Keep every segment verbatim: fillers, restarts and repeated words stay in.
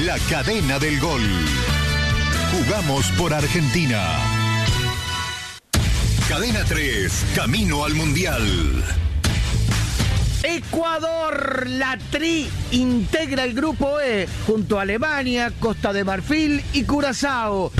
La cadena del gol. Jugamos por Argentina. Cadena tres, camino al Mundial. Ecuador, la Tri, integra el grupo E junto a Alemania, Costa de Marfil y Curazao.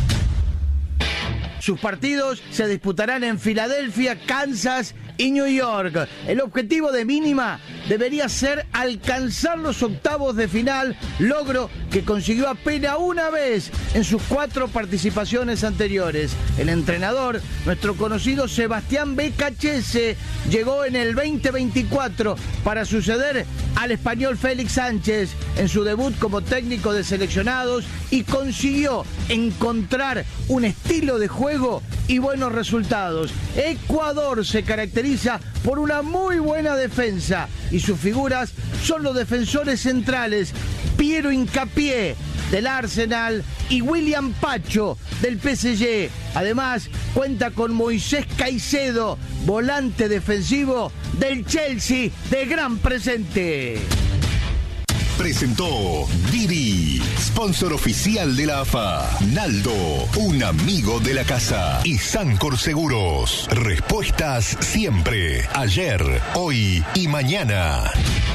Sus partidos se disputarán en Filadelfia, Kansas y New York. El objetivo de mínima debería ser alcanzar los octavos de final, logro que consiguió apenas una vez en sus cuatro participaciones anteriores. El entrenador, nuestro conocido Sebastián Becachese, llegó en el veinte veinticuatro para suceder al español Félix Sánchez en su debut como técnico de seleccionados y consiguió encontrar un estilo de juego y buenos resultados. Ecuador se caracteriza por una muy buena defensa y sus figuras son los defensores centrales Piero Hincapié del Arsenal y William Pacho del P S G. Además, cuenta con Moisés Caicedo, volante defensivo del Chelsea de gran presente. Presentó Didi, sponsor oficial de la A F A. Naldo, un amigo de la casa. Y Sancor Seguros. Respuestas siempre. Ayer, hoy y mañana.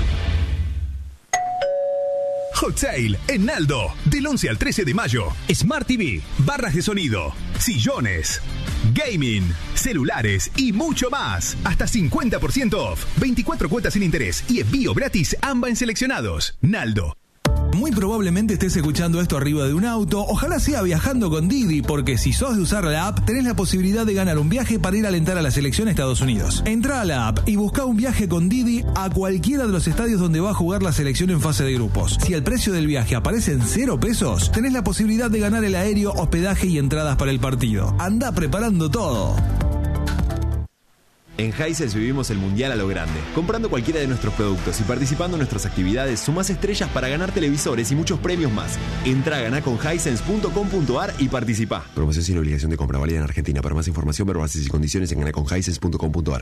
Hot Sale en Naldo, del once al trece de mayo. Smart T V, barras de sonido, sillones, gaming, celulares y mucho más. Hasta cincuenta por ciento off, veinticuatro cuotas sin interés y envío gratis AMBA en seleccionados. Naldo. Muy probablemente estés escuchando esto arriba de un auto, ojalá sea viajando con Didi, porque si sos de usar la app, tenés la posibilidad de ganar un viaje para ir a alentar a la selección de Estados Unidos. Entrá a la app y buscá un viaje con Didi a cualquiera de los estadios donde va a jugar la selección en fase de grupos. Si el precio del viaje aparece en cero pesos, tenés la posibilidad de ganar el aéreo, hospedaje y entradas para el partido. Andá preparando todo. En Hisense vivimos el mundial a lo grande. Comprando cualquiera de nuestros productos y participando en nuestras actividades, sumás estrellas para ganar televisores y muchos premios más. Entrá a ganar con hisense punto com punto ar y participá. Promoción sin obligación de compra, válida en Argentina. Para más información, ver bases y condiciones en ganar con hisense punto com punto ar.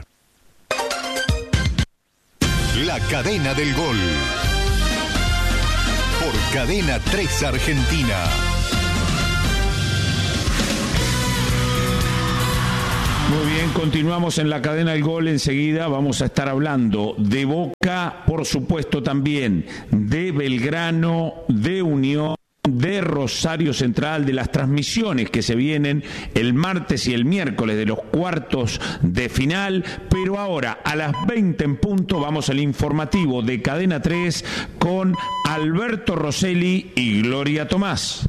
La cadena del gol. Por Cadena tres Argentina. Muy bien, continuamos en la cadena del gol. Enseguida vamos a estar hablando de Boca, por supuesto también de Belgrano, de Unión, de Rosario Central, de las transmisiones que se vienen el martes y el miércoles de los cuartos de final. Pero ahora a las veinte en punto vamos al informativo de Cadena tres con Alberto Rosselli y Gloria Tomás.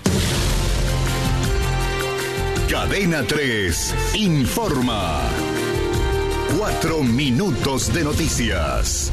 Cadena tres informa. Cuatro minutos de noticias.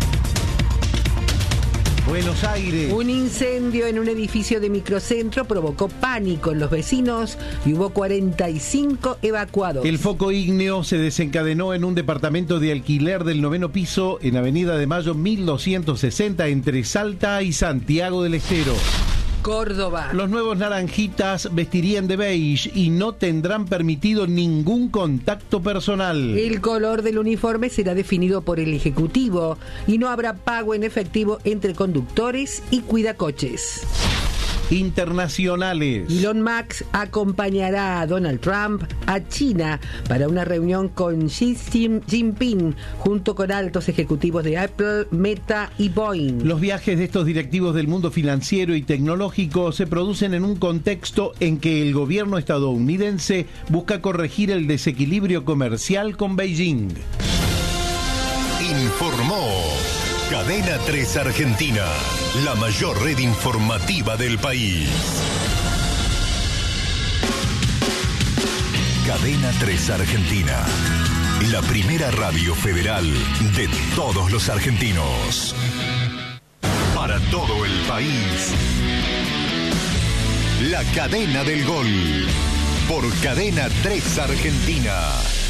Buenos Aires. Un incendio en un edificio de microcentro provocó pánico en los vecinos y hubo cuarenta y cinco evacuados. El foco ígneo se desencadenó en un departamento de alquiler del noveno piso en Avenida de Mayo mil doscientos sesenta entre Salta y Santiago del Estero. Córdoba. Los nuevos naranjitas vestirían de beige y no tendrán permitido ningún contacto personal. El color del uniforme será definido por el Ejecutivo y no habrá pago en efectivo entre conductores y cuidacoches. Internacionales. Elon Musk acompañará a Donald Trump a China para una reunión con Xi Jinping junto con altos ejecutivos de Apple, Meta y Boeing. Los viajes de estos directivos del mundo financiero y tecnológico se producen en un contexto en que el gobierno estadounidense busca corregir el desequilibrio comercial con Beijing. Informó Cadena tres Argentina, la mayor red informativa del país. Cadena tres Argentina, la primera radio federal de todos los argentinos. Para todo el país, la cadena del gol, por Cadena tres Argentina.